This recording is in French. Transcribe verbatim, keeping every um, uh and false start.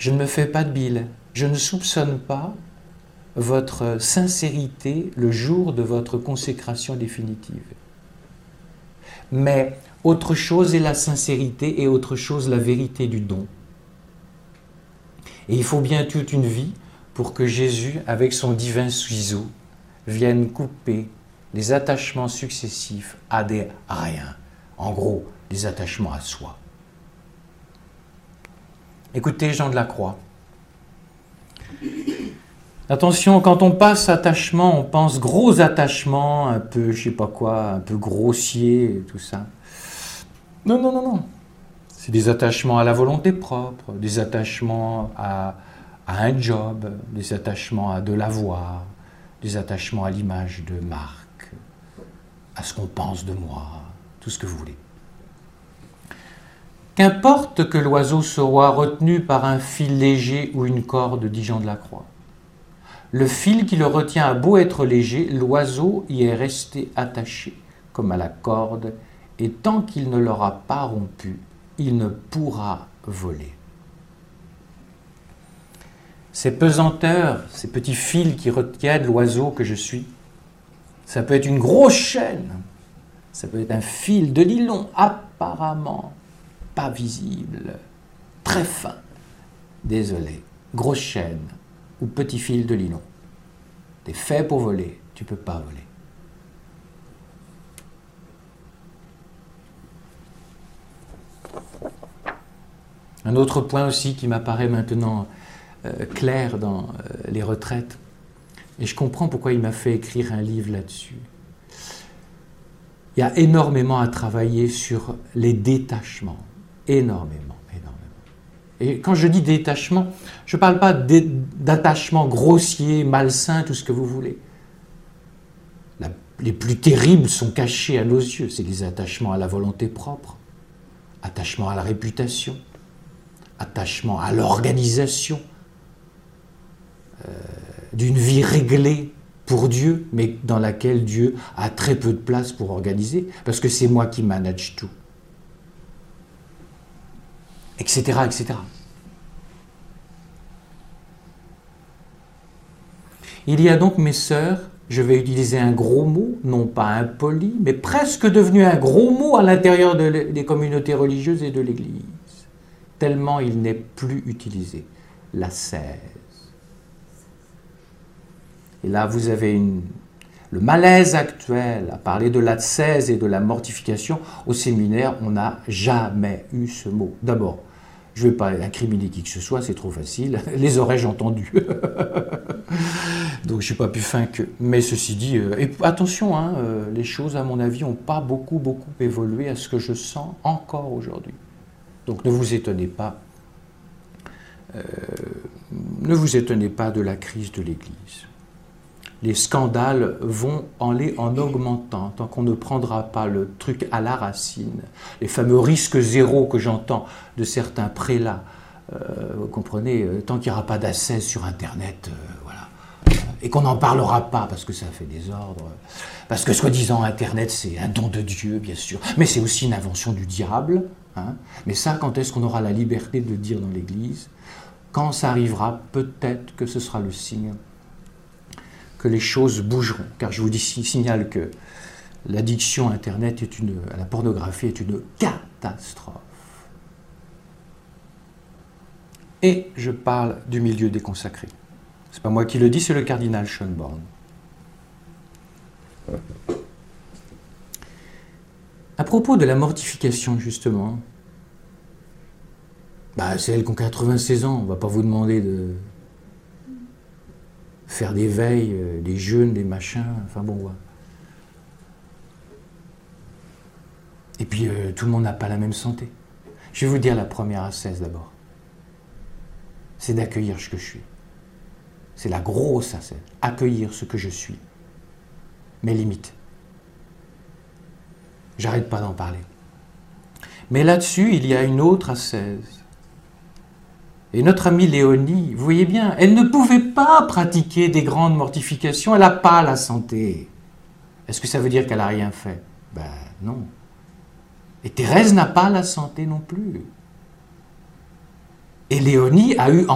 Je ne me fais pas de bile. Je ne soupçonne pas votre sincérité le jour de votre consécration définitive. Mais autre chose est la sincérité et autre chose la vérité du don. Et il faut bien toute une vie pour que Jésus, avec son divin ciseau, vienne couper les attachements successifs à des riens. En gros, des attachements à soi. Écoutez Jean de la Croix. Attention, quand on passe attachement, on pense gros attachement, un peu, je sais pas quoi, un peu grossier et tout ça. Non, non, non, non. C'est des attachements à la volonté propre, des attachements à, à un job, des attachements à de l'avoir, des attachements à l'image de marque, à ce qu'on pense de moi, tout ce que vous voulez. Qu'importe que l'oiseau soit retenu par un fil léger ou une corde, dit Jean de la Croix. Le fil qui le retient a beau être léger, l'oiseau y est resté attaché, comme à la corde, et tant qu'il ne l'aura pas rompu, il ne pourra voler. Ces pesanteurs, ces petits fils qui retiennent l'oiseau que je suis, ça peut être une grosse chaîne, ça peut être un fil de nylon apparemment pas visible, très fin. Désolé, grosse chaîne ou petit fil de nylon. T'es fait pour voler, tu ne peux pas voler. Un autre point aussi qui m'apparaît maintenant euh, clair dans euh, les retraites, et je comprends pourquoi il m'a fait écrire un livre là-dessus. Il y a énormément à travailler sur les détachements. Énormément, énormément. Et quand je dis détachement, je ne parle pas d'attachement grossier, malsain, tout ce que vous voulez. La, les plus terribles sont cachés à nos yeux. C'est les attachements à la volonté propre, attachement à la réputation, attachement à l'organisation euh, d'une vie réglée pour Dieu, mais dans laquelle Dieu a très peu de place pour organiser, parce que c'est moi qui manage tout, et cetera, et cetera. Il y a donc, mes sœurs, je vais utiliser un gros mot, non pas impoli, mais presque devenu un gros mot à l'intérieur de des communautés religieuses et de l'Église, tellement il n'est plus utilisé, l'ascèse. Et là, vous avez une, le malaise actuel à parler de l'ascèse et de la mortification. Au séminaire, on n'a jamais eu ce mot. D'abord, je ne vais pas incriminer qui que ce soit, c'est trop facile. Les aurais-je entendus. Donc, je ne suis pas plus fin qu'eux. Mais ceci dit, euh, et attention, hein, euh, les choses, à mon avis, n'ont pas beaucoup, beaucoup évolué à ce que je sens encore aujourd'hui. Donc, ne vous étonnez pas. Euh, ne vous étonnez pas de la crise de l'Église. Les scandales vont aller en augmentant tant qu'on ne prendra pas le truc à la racine. Les fameux risques zéro que j'entends de certains prélats, euh, vous comprenez, euh, tant qu'il n'y aura pas d'ascèse sur Internet, euh, voilà, et qu'on n'en parlera pas parce que ça fait désordre, parce que soi-disant Internet c'est un don de Dieu, bien sûr, mais c'est aussi une invention du diable. Hein. Mais ça, quand est-ce qu'on aura la liberté de le dire dans l'Église? Quand ça arrivera, peut-être que ce sera le signe que les choses bougeront. Car je vous dis, signale que l'addiction à Internet, est une, à la pornographie, est une catastrophe. Et je parle du milieu déconsacré. Ce n'est pas moi qui le dis, c'est le cardinal Schönborn. À propos de la mortification, justement, bah, c'est elles qui ont quatre-vingt-seize ans, on ne va pas vous demander de faire des veilles, euh, des jeûnes, des machins, enfin bon, ouais. Et puis, euh, tout le monde n'a pas la même santé. Je vais vous dire la première ascèse d'abord. C'est d'accueillir ce que je suis. C'est la grosse ascèse. Accueillir ce que je suis. Mes limites. J'arrête pas d'en parler. Mais là-dessus, il y a une autre ascèse. Et notre amie Léonie, vous voyez bien, elle ne pouvait pas pratiquer des grandes mortifications, elle n'a pas la santé. Est-ce que ça veut dire qu'elle n'a rien fait? Ben non. Et Thérèse n'a pas la santé non plus. Et Léonie a eu